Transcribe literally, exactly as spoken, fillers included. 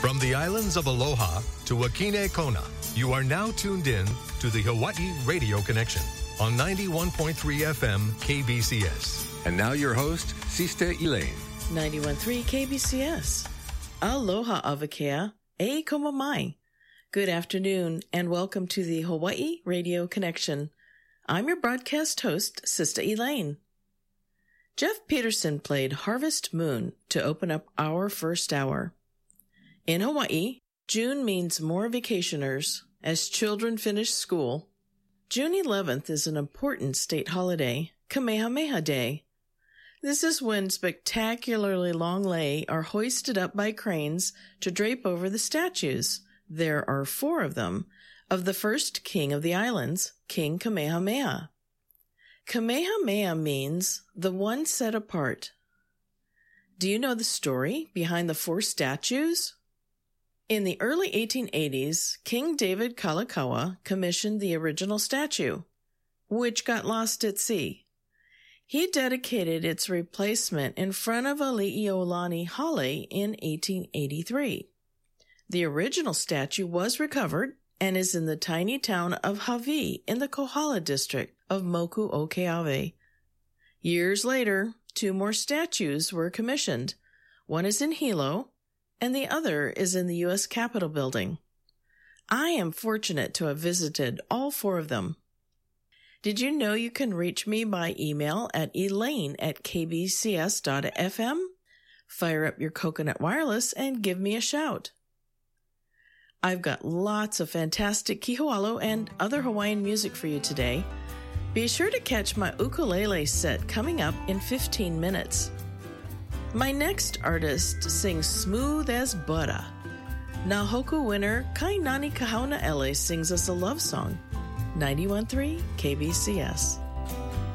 From the islands of Aloha to Wakine Kona, you are now tuned in to the Hawaii Radio Connection on ninety-one point three F M K B C S. And now your host, Sister Elaine. ninety-one point three K B C S. Aloha Avakea, e komamai. Good afternoon and welcome to the Hawaii Radio Connection. I'm your broadcast host, Sister Elaine. Jeff Peterson played Harvest Moon to open up our first hour. In Hawaii, June means more vacationers as children finish school. June eleventh is an important state holiday, Kamehameha Day. This is when spectacularly long lei are hoisted up by cranes to drape over the statues. There are four of them, of the first king of the islands, King Kamehameha. Kamehameha means the one set apart. Do you know the story behind the four statues? In the early eighteen eighties, King David Kalakaua commissioned the original statue, which got lost at sea. He dedicated its replacement in front of Ali'iolani Hale in eighteen eighty-three. The original statue was recovered and is in the tiny town of Hawi in the Kohala district of Moku o Keawe. Years later, two more statues were commissioned. One is in Hilo, and the other is in the U S Capitol building. I am fortunate to have visited all four of them. Did you know you can reach me by email at elaine at k b c s dot f m? Fire up your coconut wireless and give me a shout. I've got lots of fantastic kihoalo and other Hawaiian music for you today. Be sure to catch my ukulele set coming up in fifteen minutes. My next artist sings smooth as butter. Nahoku winner Kainani Kahauna Ele sings us a love song. ninety-one point three K B C S.